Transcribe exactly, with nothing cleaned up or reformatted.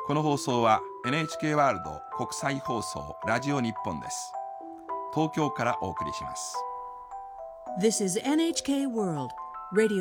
この放送は エヌエイチケー ワールド国際放送ラジオ日本です。東京からお送りします。 This is エヌエイチケー World Radio